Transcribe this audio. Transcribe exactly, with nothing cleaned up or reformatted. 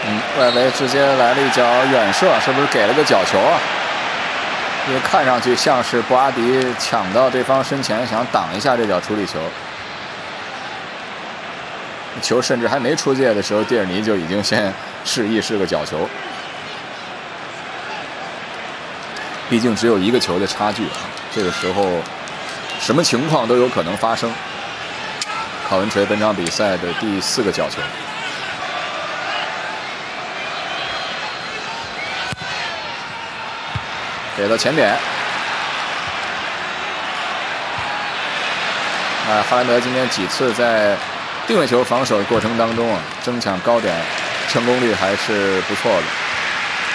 嗯，外围直接来了一脚远射，是不是给了个角球啊？也看上去像是布阿迪抢到对方身前，想挡一下这脚处理球。球甚至还没出界的时候，蒂尔尼就已经先示意是个角球。毕竟只有一个球的差距啊，这个时候什么情况都有可能发生。考文垂本场比赛的第四个角球。给到前点，啊，哈兰德今天几次在定位球防守的过程当中啊，争抢高点成功率还是不错的。